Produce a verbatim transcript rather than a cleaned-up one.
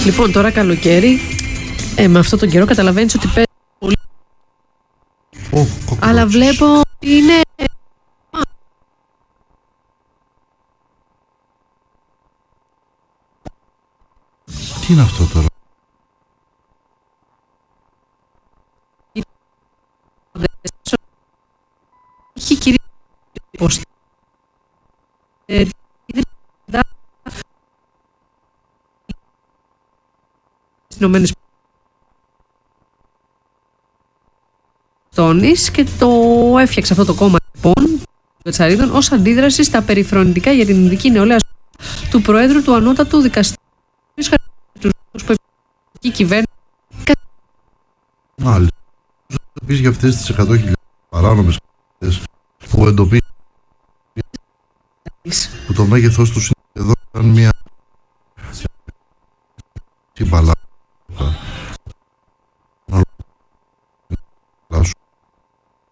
Λοιπόν, τώρα καλοκαίρι, ε, με αυτόν τον καιρό καταλαβαίνεις ότι παίζει πολύ. Oh, αλλά βλέπω ότι είναι... Τι είναι αυτό τώρα? Έχει κυρίως ε, Ηνωμένες Πολιτείες και το έφτιαξε αυτό το κόμμα λοιπόν των Πετσαρίδων ως αντίδραση στα περιφρονητικά για την ειδική νεολαία του Προέδρου του Ανώτατου Δικαστηρίου που η κυβέρνηση. Μάλιστα. Επίσης για αυτές τις εκατό χιλιάδες παράνομες που εντοπίζει που το μέγεθός τους είναι εδώ σαν μια συμπαλά.